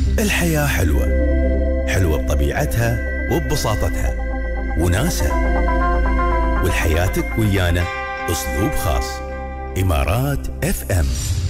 الحياة حلوة، حلوة بطبيعتها وببساطتها وناسها، والحياتك ويانا أسلوب خاص. إمارات FM.